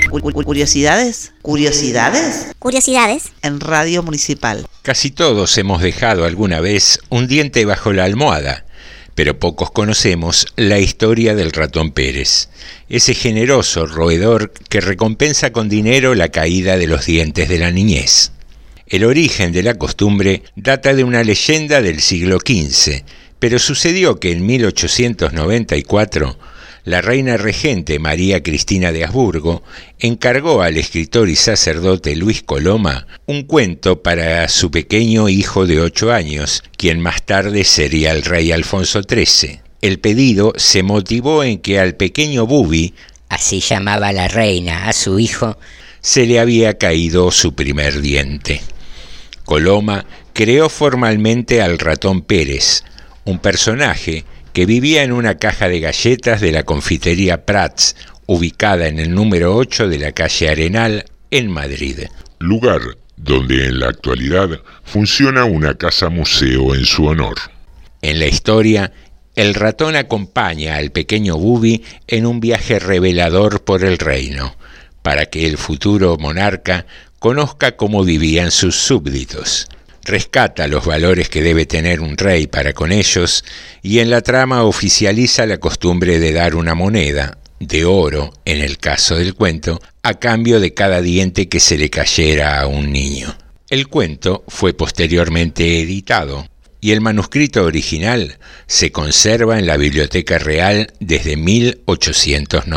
Curiosidades. ¿Curiosidades? Curiosidades. En Radio Municipal. Casi todos hemos dejado alguna vez un diente bajo la almohada, pero pocos conocemos la historia del ratón Pérez, ese generoso roedor que recompensa con dinero la caída de los dientes de la niñez. El origen de la costumbre data de una leyenda del siglo XV, pero sucedió que en 1894 la reina regente María Cristina de Habsburgo encargó al escritor y sacerdote Luis Coloma un cuento para su pequeño hijo de 8 años, quien más tarde sería el rey Alfonso XIII. El pedido se motivó en que al pequeño Bubi, así llamaba la reina a su hijo, se le había caído su primer diente. Coloma creó formalmente al ratón Pérez, un personaje que vivía en una caja de galletas de la confitería Prats, ubicada en el número 8 de la calle Arenal, en Madrid. Lugar donde en la actualidad funciona una casa museo en su honor. En la historia, el ratón acompaña al pequeño Bubi en un viaje revelador por el reino, para que el futuro monarca conozca cómo vivían sus súbditos. Rescata los valores que debe tener un rey para con ellos y en la trama oficializa la costumbre de dar una moneda, de oro en el caso del cuento, a cambio de cada diente que se le cayera a un niño. El cuento fue posteriormente editado y el manuscrito original se conserva en la Biblioteca Real desde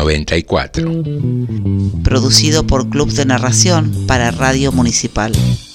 1894. Producido por Club de Narración para Radio Municipal.